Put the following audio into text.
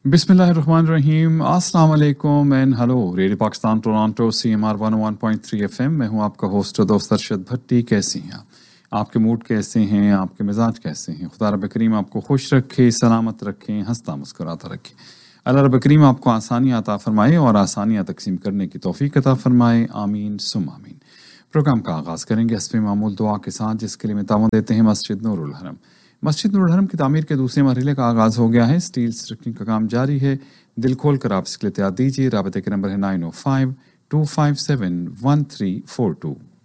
बिस्मिल्लाहिर्रहमानिर्रहीम, अस्सलाम वालेकुम and hello. Radio Pakistan Toronto CMR 101.3 FM। मैं हूं आपका होस्ट और दोस्त अरशद भट्टी। कैसी हैं आप? आपके मूड कैसे हैं? आपके मिजाज कैसे हैं? खुदा रब करीम आपको खुश रखे, सलामत रखें, हंसता मुस्कुराता रखे। अल्लाह रब करीम आपको आसानियाँ अता फरमाए और आसानियाँ तकसीम करने की तौफीक अता फरमाए। आमीन सुम आमीन। प्रोग्राम का आगाज़ करेंगे हस्बे मामूल दुआ के साथ, जिसके लिए मैं ताउन देते हैं मस्जिद नूरुल हरम। मस्जिद नूरुल हरम की तामीर के दूसरे मरहले का आगाज़ हो गया है। स्टील स्ट्रक्चरिंग का काम जारी है। दिल खोल कर आप इसके लिए इत्तेहाद दीजिए। राबते के नंबर है 905-257-1342।